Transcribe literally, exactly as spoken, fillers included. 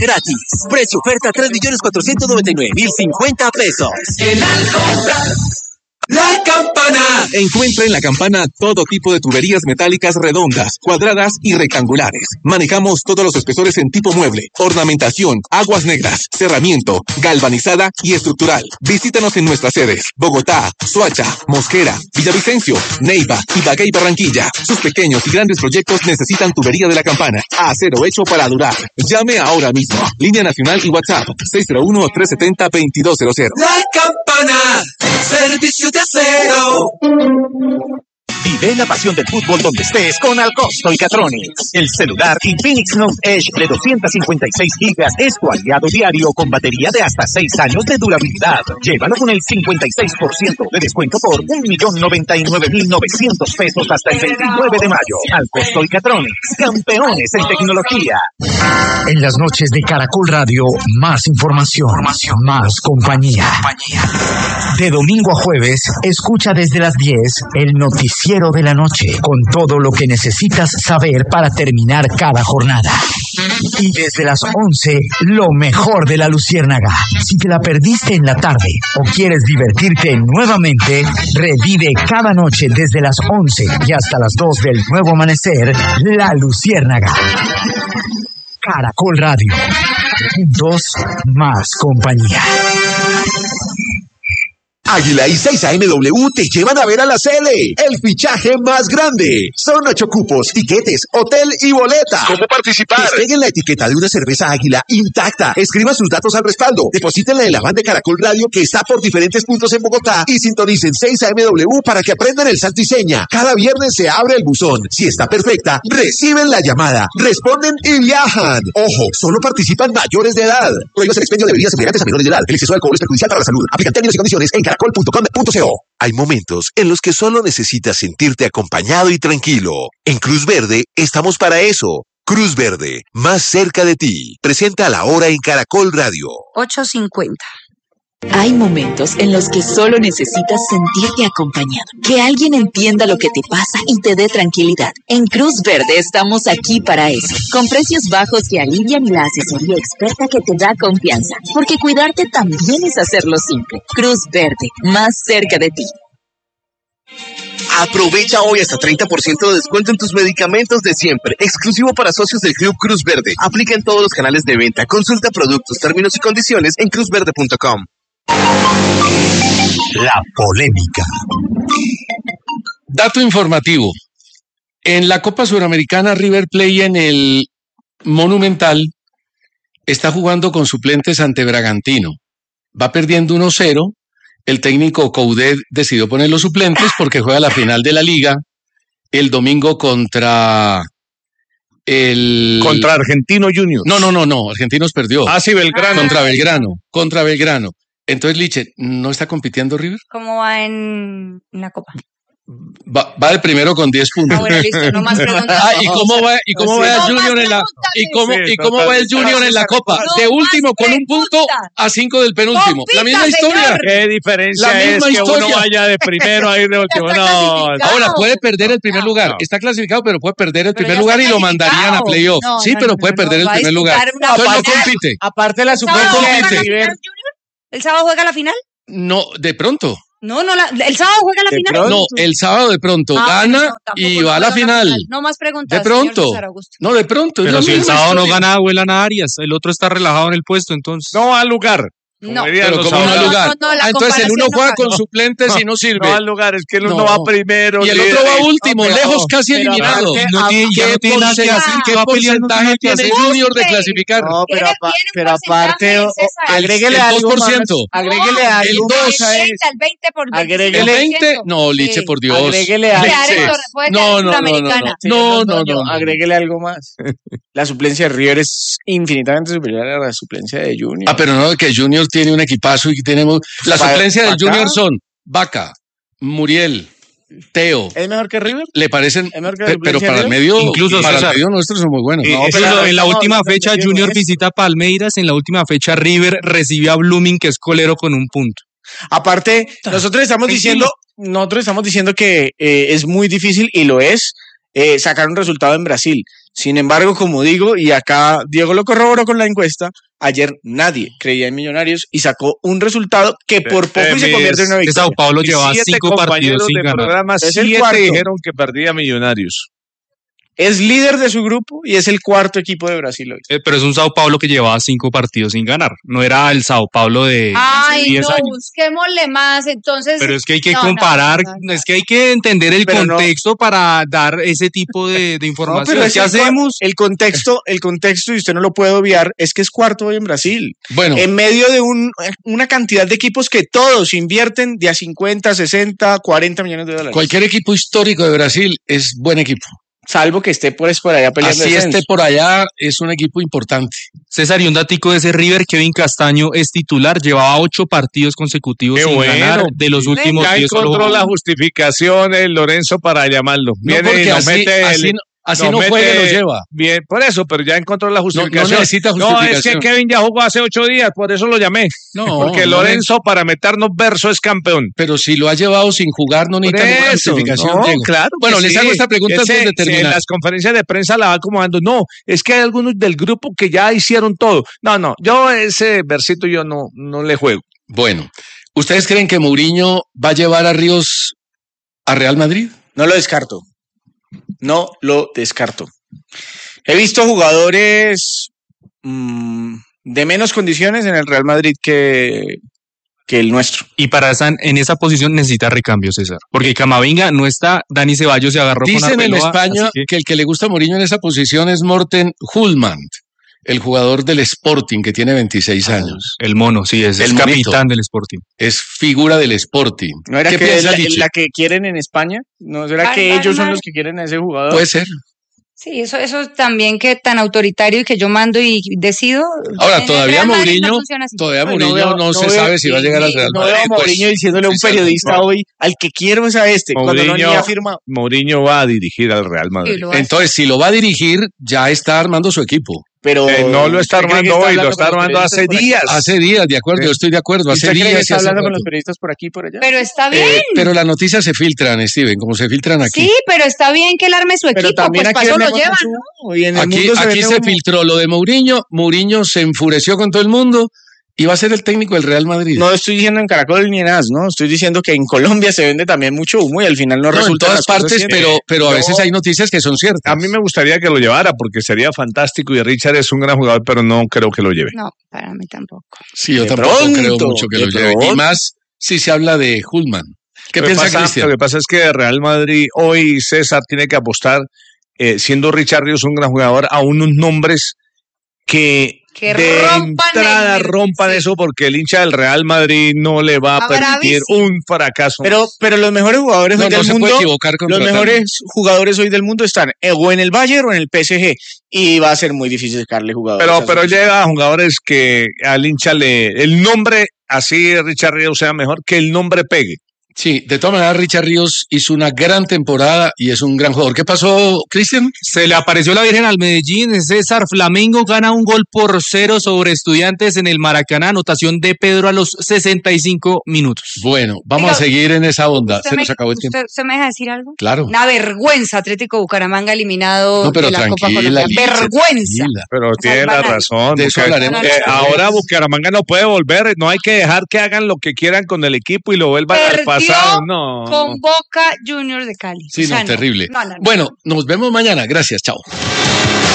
gratis. Precio oferta tres millones cuatrocientos noventa y nueve mil cincuenta pesos. En Alcombra, La Campana. Encuentra en La Campana todo tipo de tuberías metálicas redondas, cuadradas y rectangulares. Manejamos todos los espesores en tipo mueble, ornamentación, aguas negras, cerramiento, galvanizada y estructural. Visítanos en nuestras sedes: Bogotá, Soacha, Mosquera, Villavicencio, Neiva, Ibagué y Barranquilla. Sus pequeños y grandes proyectos necesitan tubería de La Campana. Acero hecho para durar. Llame ahora mismo. Línea nacional y WhatsApp seis cero uno, tres siete cero, dos dos cero cero. La Campana, servicio de acero. Vive la pasión del fútbol donde estés con Alcosto y Catronics. El celular Infinix Note Edge de doscientas cincuenta y seis gigas es tu aliado diario con batería de hasta seis años de durabilidad. Llévalo con el cincuenta y seis por ciento de descuento por un millón noventa y nueve mil novecientos pesos hasta el veintinueve de mayo. Alcosto y Catronics, campeones en tecnología. En las noches de Caracol Radio, más información, información, más compañía. compañía. De domingo a jueves, escucha desde las diez el noticiero de la noche, con todo lo que necesitas saber para terminar cada jornada. Y desde las once, lo mejor de la Luciérnaga. Si te la perdiste en la tarde o quieres divertirte nuevamente, revive cada noche desde las once y hasta las dos del nuevo amanecer, la Luciérnaga. Caracol Radio. Juntos, más compañía. Águila y seis A M W te llevan a ver a la Cele, el fichaje más grande. Son ocho cupos, tiquetes, hotel y boleta. ¿Cómo participar? Despeguen la etiqueta de una cerveza Águila intacta. Escriban sus datos al respaldo. Deposítenla en la van de Caracol Radio que está por diferentes puntos en Bogotá y sintonicen seis A M W para que aprendan el saltiseña. Cada viernes se abre el buzón. Si está perfecta, reciben la llamada, responden y viajan. Ojo, solo participan mayores de edad. Prohíbas el expendio de bebidas embriagantes a menores de edad. El exceso de alcohol es perjudicial para la salud. Aplican términos y condiciones en caracol punto com punto co. Hay momentos en los que solo necesitas sentirte acompañado y tranquilo. En Cruz Verde estamos para eso. Cruz Verde, más cerca de ti. Presenta la hora en Caracol Radio. ocho cincuenta. Hay momentos en los que solo necesitas sentirte acompañado, que alguien entienda lo que te pasa y te dé tranquilidad. En Cruz Verde estamos aquí para eso, con precios bajos que alivian y la asesoría experta que te da confianza, porque cuidarte también es hacerlo simple. Cruz Verde, más cerca de ti. Aprovecha hoy hasta treinta por ciento de descuento en tus medicamentos de siempre, exclusivo para socios del Club Cruz Verde. Aplica en todos los canales de venta. Consulta productos, términos y condiciones en cruz verde punto com. La polémica. Dato informativo. En la Copa Suramericana, River Plate en el Monumental está jugando con suplentes ante Bragantino. Va perdiendo uno cero. El técnico Coudet decidió poner los suplentes porque juega la final de la Liga el domingo contra el... Contra Argentino Juniors. No, no, no, no. Argentinos perdió. Ah, sí, Belgrano. Contra Belgrano. Contra Belgrano. Entonces, Liche, ¿no está compitiendo River? ¿Cómo va en, en la Copa? Va, va de primero con diez puntos. Ah, bueno, listo, no más preguntas. Ah, ¿y cómo va, y cómo Sí, va el no Junior en la y cómo, Sí, y cómo va el Junior en la Copa? No de último con un punto a cinco del penúltimo. Compita, La misma historia. señor. ¿Qué diferencia La es misma que historia. uno vaya de primero a ir de último? está No, clasificado. Ahora puede perder el primer lugar. No. Está clasificado, pero puede perder el Pero primer ya lugar está y lo mandarían a clasificado. playoff. No, Sí, no, pero no, puede no, perder no, el va a primer lugar. disputar una Entonces no final. compite. aparte la ¿El sábado No juega la compite. final, Junior? ¿El sábado juega la final? No, de pronto. No, no, la, el sábado juega la De final. pronto. No, el sábado de pronto Ah, gana no, tampoco y no va a la juega final. No más preguntas. De pronto. señor César Augusto. No, de pronto. es Pero la si el misma sábado no historia. gana, vuelan a Arias. El otro está relajado en el puesto, entonces. No al lugar. Como No. dirían Pero los como no al abogados. lugar. No, no, la Ah, entonces el uno comparación no juega cabe. con suplentes y no sirve. No al lugar, es que el uno No. va primero. Y el líder. otro va último, No, pero- lejos, casi pero eliminado. aparte- No tiene- ya ¿Qué no tiene nada que porcentaje, hacer, qué que va a pelear, no porcentaje tiene nada que tiene hacer. Junior de Busque. clasificar? No, pero, Tiene- apa- tiene un pero porcentaje, aparte, o- o- César. agréguele El algo dos por más. ciento. Agréguele No, algo el más dos. a El eso. veinte, el veinte por Agréguele- ¿El veinticinco por veinte? ciento. No, Liche, Sí. por Dios. Agréguele Puede algo. quedar en Liche. Torre- puede No, quedar en no, no, no, Suramericana. no. No, no, no, no. Agréguele algo más. La suplencia de River es infinitamente superior a la suplencia de Junior. Ah, pero no, que Junior tiene un equipazo y que tenemos... La Pa- suplencia del acá. Junior son Vaca, Muriel, Teo. ¿Es mejor que River? Le parecen... ¿Es mejor que la pe- Pero suplencia para de el River? medio... Incluso, para el César. medio nuestro son muy buenos. Eh, No, eso pero es lo- en la no, última no, fecha no, Junior no, visita Palmeiras, en la última fecha River recibió a Blooming, que es colero, con un punto. Aparte, nosotros estamos diciendo, nosotros estamos diciendo que eh, es muy difícil y lo es eh, sacar un resultado en Brasil. Sin embargo, como digo, y acá Diego lo corroboró con la encuesta, ayer nadie creía en Millonarios y sacó un resultado que por poco y se convierte en una victoria. Sao Paulo llevaba cinco partidos sin ganar. Programa, Es el siete cuarto. dijeron que perdía Millonarios. Es líder de su grupo y es el cuarto equipo de Brasil hoy. Eh, pero es un Sao Paulo que llevaba cinco partidos sin ganar. No era el Sao Paulo de hace Ay, diez no, años. busquémosle más, entonces... Pero es que hay que No, no, comparar, no, no, no. es que hay que entender el Pero no- contexto para dar ese tipo de, de No, información. pero es ¿Qué el, hacemos? el contexto, el contexto, y usted no lo puede obviar, es que es cuarto hoy en Brasil. Bueno, En medio de un, una cantidad de equipos que todos invierten de a cincuenta, sesenta, cuarenta millones de dólares. cualquier equipo histórico de Brasil es buen equipo. Salvo que esté por, por allá peleando. Así descenso. esté por allá, es un equipo importante. César, y un datico de ese River, Kevin Castaño es titular, llevaba ocho partidos consecutivos Qué sin bueno. ganar, de los últimos Ya diez solo encontró jugó la uno. justificación el Lorenzo para llamarlo. No, Viene y porque nos así, mete así el- no, así nos no juega y mete- lo lleva. Bien, por eso, pero ya encontró la No, justificación. no necesita No, es que justificación. Kevin ya jugó hace ocho días, por eso lo llamé. No, Porque no Lorenzo, para meternos verso, es campeón. Pero si lo ha llevado sin jugar, no Por necesita ninguna eso, justificación, no, Diego. claro que Bueno, les sí. hago esta pregunta Ese- antes de si en terminar. las conferencias de prensa la va acomodando. No, es que hay algunos del grupo que ya hicieron todo. No, no, yo ese versito yo no, no le juego. Bueno, ¿ustedes creen que Mourinho va a llevar a Ríos a Real Madrid? No lo descarto. No lo descarto. He visto jugadores mm, de menos condiciones en el Real Madrid que, que el nuestro. Y para esa, en esa posición necesita recambio, César. Porque Camavinga no está, Dani Ceballos se agarró con Dicen en Arbeloa, España así que- que el que le gusta a Mourinho en esa posición es Morten Hulman, el jugador del Sporting que tiene veintiséis años. El mono, sí, es el monito. capitán del Sporting. Es figura del Sporting. ¿No era ¿Qué que piensa la, Licha? la que quieren en España? ¿No será que Bárbaro. ellos son los que quieren a ese jugador? Puede ser. Sí, eso, eso también que tan autoritario y que yo mando y decido. Ahora, En el todavía Real Madrid Mourinho, no funciona así. todavía Bueno, Mourinho veo- no, se veo- sabe si va a llegar al Real No Madrid. veo a pues, Mourinho diciéndole a un sí, sabe. periodista hoy, al que quiero es a este, cuando no ni Mourinho- ha firmado. Mourinho va a dirigir al Real Madrid. Sí, lo hace. Entonces, si lo va a dirigir, ya está armando su equipo. Pero Eh, no lo está ¿usted cree que armando hoy, lo hablando está con los armando hace periodistas por aquí? días. Hace días, de acuerdo, yo estoy de acuerdo. ¿Y Hace usted cree que días y está hace hablando con rato. los periodistas por aquí y por allá? Pero está bien. Eh, pero las noticias se filtran, Steven, como se filtran aquí. Sí, pero está bien que él arme su Pero equipo, también pues aquí para eso el lo negocio llevan, es ¿no? humo, y en el Aquí, mundo se aquí vende se humo. filtró lo de Mourinho. Mourinho se enfureció con todo el mundo y va a ser el técnico del Real Madrid. No estoy diciendo en Caracol ni en As, ¿no? Estoy diciendo que en Colombia se vende también mucho humo y al final no, No, en resulta todas partes, pero, pero a Yo- veces hay noticias que son ciertas. A mí me gustaría que lo llevara porque sería fantástico y Richard es un gran jugador, pero no creo que lo lleve. No, para mí tampoco. Sí, yo de tampoco pronto, creo mucho que de lo lleve. Y pronto. más si se habla de Hulman. ¿Qué Lo que piensa pasa- Cristian? Lo que pasa es que Real Madrid hoy, César, tiene que apostar, eh, siendo Richard Ríos un gran jugador, a unos nombres que, Que de rompan entrada el- rompan sí. eso porque el hincha del Real Madrid no le va a Está permitir bravísimo. un fracaso. Pero, pero los mejores jugadores No, hoy no del se mundo, puede equivocar los contratando. mejores jugadores hoy del mundo están eh, o en el Bayern o en el P S G y va a ser muy difícil sacarle jugadores. Pero, a pero esos. llega a jugadores que al hincha le... El nombre, así Richard Ríos sea mejor, que el nombre pegue. Sí, de todas maneras, Richard Ríos hizo una gran temporada y es un gran jugador. ¿Qué pasó, Cristian? Se le apareció la Virgen al Medellín. César, Flamengo gana un gol por cero sobre Estudiantes en el Maracaná. Anotación de Pedro a los sesenta y cinco minutos. Bueno, vamos Oiga, a seguir en esa onda. ¿Usted Se me, nos acabó el tiempo. usted- ¿usted me deja decir algo? Claro. Una vergüenza, Atlético Bucaramanga eliminado No, pero de la Copa tranquila, Colombia. Licha, Vergüenza. tranquila. Pero tiene la Salvan a- razón. De eso Bucar- hablaremos eh, después. ahora Bucaramanga no puede volver, no hay que dejar que hagan lo que quieran con el equipo y lo vuelvan al Perdió pasado. No. Con Boca Juniors de Cali. Sí, O sea, no, terrible. No, no, no. Bueno, nos vemos mañana. Gracias, chao.